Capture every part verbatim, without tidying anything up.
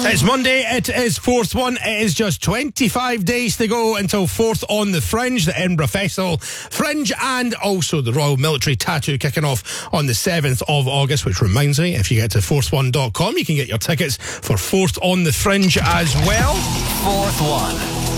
It's Monday, it is fourth one. It is just twenty-five days to go until fourth on the Fringe, the Edinburgh Festival Fringe, and also the Royal Military Tattoo kicking off on the seventh of August, which reminds me, if you get to fourth one dot com, you can get your tickets for fourth on the Fringe as well. Fourth one.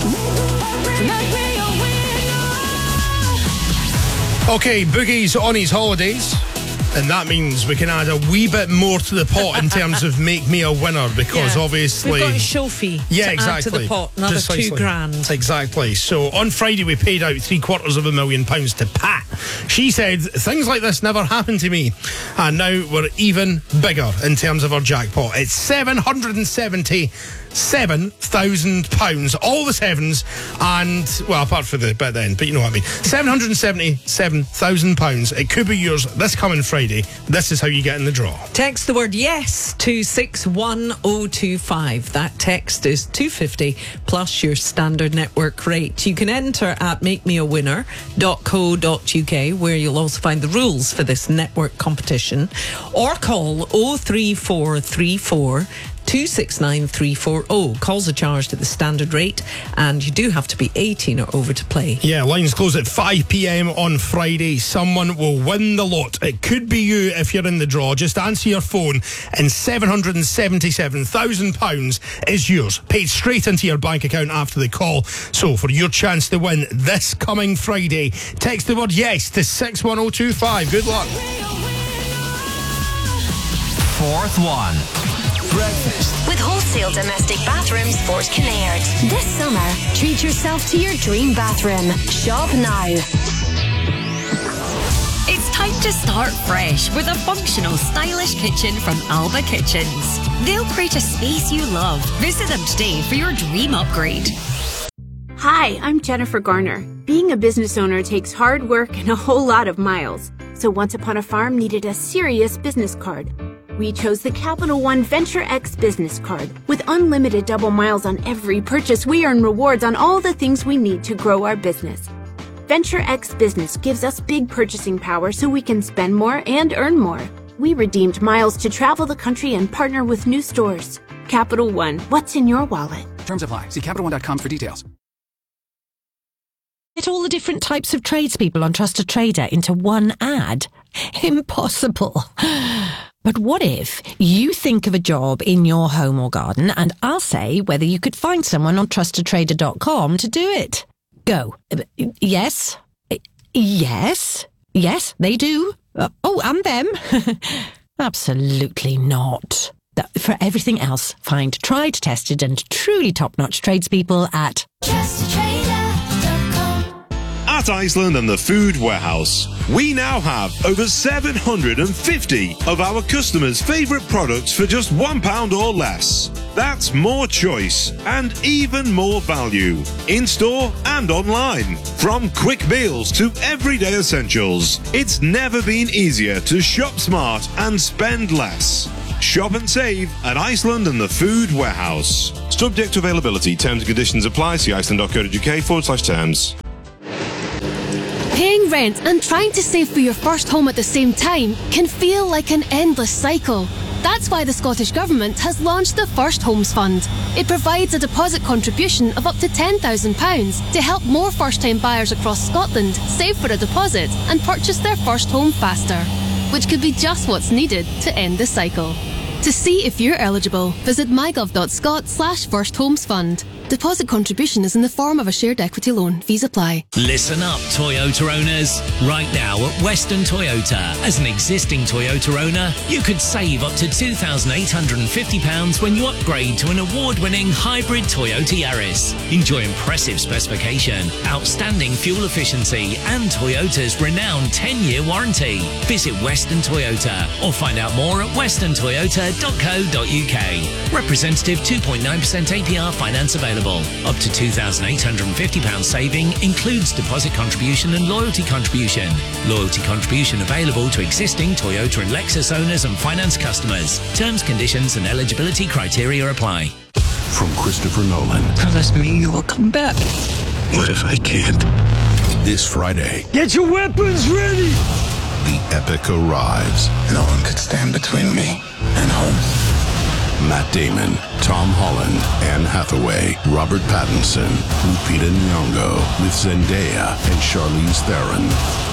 Okay, Boogie's on his holidays, and that means we can add a wee bit more to the pot in terms of make me a winner, because yeah. obviously we've got a show fee yeah, to exactly. add to the pot, another Precisely. two grand. Exactly. So on Friday we paid out three quarters of a million pounds to Pat. She said things like this never happened to me, and now we're even bigger in terms of our jackpot. It's seven hundred seventy-seven thousand pounds, all the sevens, and well, apart from the bit then, but you know what I mean. seven hundred seventy-seven thousand pounds. It could be yours this coming Friday. This is how you get in the draw. Text the word yes to six one oh two five. That text is two fifty plus your standard network rate. You can enter at make me a winner dot co dot uk, where you'll also find the rules for this network competition, or call oh three four three four two six nine three four oh. Calls are charged at the standard rate, and you do have to be eighteen or over to play. Yeah, lines close at five p.m. on Friday. Someone will win the lot. It could be you if you're in the draw. Just answer your phone, and seven hundred seventy-seven thousand pounds is yours, paid straight into your bank account after the call. So for your chance to win this coming Friday, text the word yes to six one oh two five. Good luck. Fourth one. Breakfast with Wholesale Domestic Bathrooms Fort Kinnaird. This summer, treat yourself to your dream bathroom. Shop now. It's time to start fresh with a functional, stylish kitchen from Alba Kitchens. They'll create a space you love. Visit them today for your dream upgrade. Hi, I'm Jennifer Garner. Being a business owner takes hard work and a whole lot of miles. So Once Upon a Farm needed a serious business card. We chose the Capital One Venture X business card. With unlimited double miles on every purchase, we earn rewards on all the things we need to grow our business. Venture X Business gives us big purchasing power so we can spend more and earn more. We redeemed miles to travel the country and partner with new stores. Capital One, what's in your wallet? Terms apply. See Capital One dot com for details. Get all the different types of tradespeople on Trusted Trader into one ad? Impossible. But what if you think of a job in your home or garden, and I'll say whether you could find someone on trusted trader dot com to do it? Go. Yes. Yes. Yes, they do. Uh, oh, and them. Absolutely not. For everything else, find tried, tested and truly top-notch tradespeople at Trusted Trader. At Iceland and the Food Warehouse, we now have over seven hundred fifty of our customers' favourite products for just one pound or less. That's more choice and even more value, in-store and online. From quick meals to everyday essentials, it's never been easier to shop smart and spend less. Shop and save at Iceland and the Food Warehouse. Subject to availability, terms and conditions apply. See iceland dot co dot uk forward slash terms. Paying rent and trying to save for your first home at the same time can feel like an endless cycle. That's why the Scottish Government has launched the First Homes Fund. It provides a deposit contribution of up to ten thousand pounds to help more first-time buyers across Scotland save for a deposit and purchase their first home faster, which could be just what's needed to end the cycle. To see if you're eligible, visit mygov dot scot slash first homes fund. Deposit contribution is in the form of a shared equity loan. Fees apply. Listen up, Toyota owners. Right now at Western Toyota, as an existing Toyota owner, you could save up to two thousand eight hundred fifty pounds when you upgrade to an award-winning hybrid Toyota Yaris. Enjoy impressive specification, outstanding fuel efficiency, and Toyota's renowned ten-year warranty. Visit Western Toyota or find out more at western toyota dot co dot uk. Representative two point nine percent A P R finance available. Up to two thousand eight hundred fifty pounds saving includes deposit contribution and loyalty contribution. Loyalty contribution available to existing Toyota and Lexus owners and finance customers. Terms, conditions and eligibility criteria apply. From Christopher Nolan. Promise me you will come back. What if I can't? This Friday. Get your weapons ready! The epic arrives. No one could stand between me and home. Matt Damon, Tom Holland, Anne Hathaway, Robert Pattinson, Lupita Nyong'o, with Zendaya and Charlize Theron.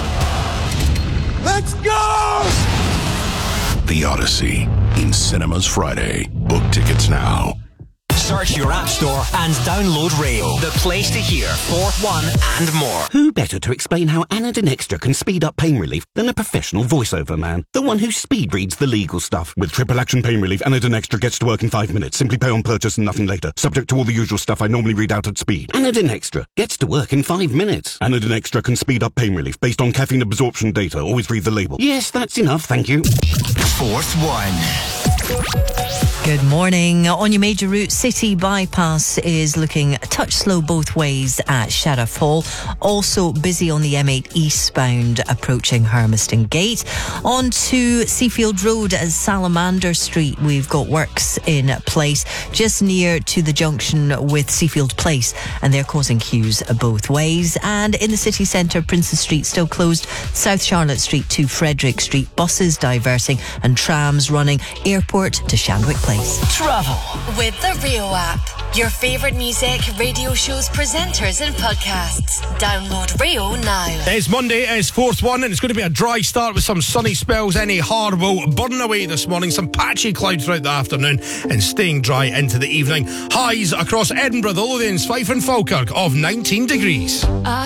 Let's go! The Odyssey, in cinemas Friday. Book tickets now. Search your app store and download Rayo, the place to hear Fourth One and more. Who better to explain how Anadin Extra can speed up pain relief than a professional voiceover man? The one who speed reads the legal stuff. With triple action pain relief, Anadin Extra gets to work in five minutes. Simply pay on purchase and nothing later. Subject to all the usual stuff I normally read out at speed. Anadin Extra gets to work in five minutes. Anadin Extra can speed up pain relief based on caffeine absorption data. Always read the label. Yes, that's enough, thank you. Fourth One. Good morning. On your major route, City Bypass is looking a touch slow both ways at Sheriff Hall. Also busy on the M eight eastbound approaching Hermiston Gate. On to Seafield Road at Salamander Street. We've got works in place just near to the junction with Seafield Place, and they're causing queues both ways. And in the city centre, Princes Street still closed. South Charlotte Street to Frederick Street. Buses diverting and trams running. Airport to Shandwick Place. Travel with the Rio app. Your favourite music, radio shows, presenters and podcasts. Download Rio now. It's Monday, it's Fourth One, and it's going to be a dry start with some sunny spells. Any Harbour burning away this morning, some patchy cloud throughout the afternoon, and staying dry into the evening. Highs across Edinburgh, the Lothians, Fife and Falkirk of nineteen degrees. I